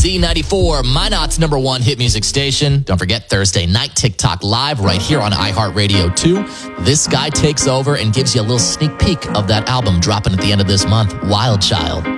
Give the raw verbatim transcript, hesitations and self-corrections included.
Z ninety-four, Minot's number one hit music station. Don't forget Thursday night TikTok Live right here on iHeartRadio two. This guy takes over and gives you a little sneak peek of that album dropping at the end of this month, Wild Child.